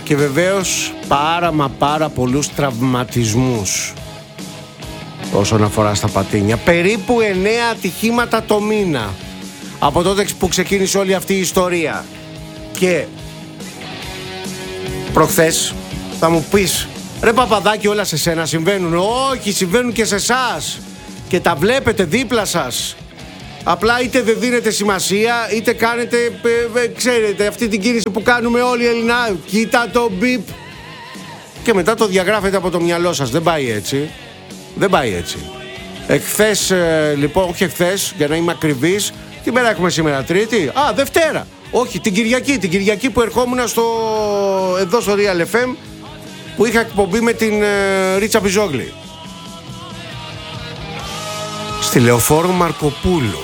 και βεβαίως πάρα πολλούς τραυματισμούς όσον αφορά στα πατίνια. Περίπου 9 ατυχήματα το μήνα από τότε που ξεκίνησε όλη αυτή η ιστορία. Και προχθές θα μου πεις, ρε Παπαδάκη, όλα σε σένα συμβαίνουν. Όχι, συμβαίνουν και σε εσάς και τα βλέπετε δίπλα σας. Απλά είτε δεν δίνετε σημασία, είτε κάνετε, ξέρετε, αυτή την κίνηση που κάνουμε όλοι οι Ελληνά. Κοίτα το μπιπ. Και μετά το διαγράφετε από το μυαλό σας. Δεν πάει έτσι. Δεν πάει έτσι. Εχθές, λοιπόν, όχι εχθές, για να είμαι ακριβής, τι μέρα έχουμε σήμερα, Τρίτη? Δευτέρα. Όχι, την Κυριακή. Την Κυριακή που ερχόμουν εδώ στο Real FM, που είχα εκπομπή με την Ρίτσα Μπιζόγλη. Στη Λεωφόρο Μαρκοπούλου.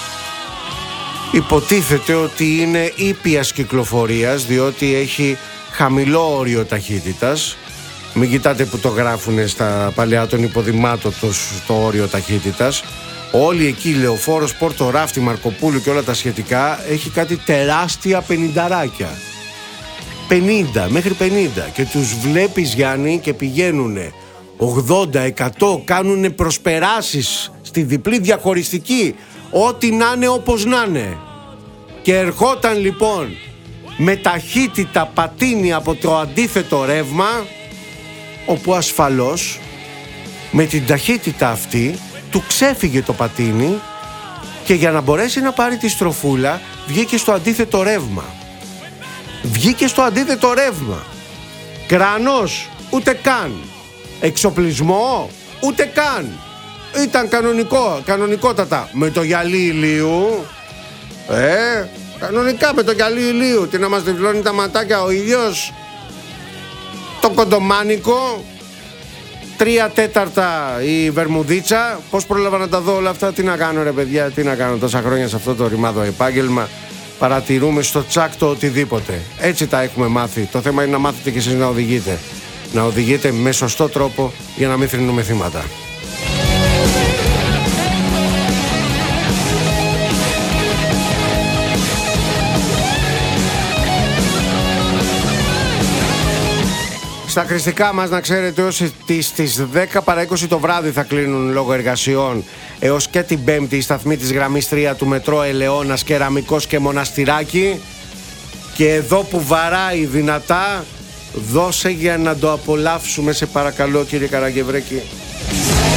Υποτίθεται ότι είναι ήπιας κυκλοφορίας, διότι έχει χαμηλό όριο ταχύτητας. Μην κοιτάτε που το γράφουνε στα παλαιά των υποδημάτων το όριο ταχύτητας. Όλη εκεί, Λεωφόρος, Πόρτο Ράφτη, Μαρκοπούλου και όλα τα σχετικά, έχει κάτι τεράστια πενηνταράκια. 50 μέχρι 50. Και τους βλέπεις, Γιάννη, και πηγαίνουνε 80, 100, κάνουνε προσπεράσεις στη διπλή διαχωριστική. Ό,τι να είναι, όπως να είναι. Και ερχόταν λοιπόν με ταχύτητα πατίνι από το αντίθετο ρεύμα, όπου ασφαλώς με την ταχύτητα αυτή του ξέφυγε το πατίνι και για να μπορέσει να πάρει τη στροφούλα βγήκε στο αντίθετο ρεύμα. Βγήκε στο αντίθετο ρεύμα. Κρανός, ούτε καν. Εξοπλισμό, ούτε καν. Ήταν κανονικότατα. Με το γυαλί ηλίου. Κανονικά με το γυαλί ηλίου. Τι να μας τυφλώνει τα ματάκια ο ήλιος. Το κοντομάνικο. 3/4 η βερμουδίτσα. Πώς πρόλαβα να τα δω όλα αυτά? Τι να κάνω, ρε παιδιά, τι να κάνω τόσα χρόνια σε αυτό το ρημάδο επάγγελμα. Παρατηρούμε στο τσάκ το οτιδήποτε. Έτσι τα έχουμε μάθει. Το θέμα είναι να μάθετε κι εσείς να οδηγείτε. Να οδηγείτε με σωστό τρόπο για να μην θρηνούμε θύματα. Στα χρηστικά μας, να ξέρετε, όσοι στις 10 παρά 20 το βράδυ θα κλείνουν λόγω εργασιών, έως και την Πέμπτη η σταθμή της γραμμής 3 του μετρό Ελαιώνας, Κεραμικός και Μοναστηράκι. Και εδώ που βαράει δυνατά, δώσε για να το απολαύσουμε, σε παρακαλώ, κύριε Καραγευρέκη.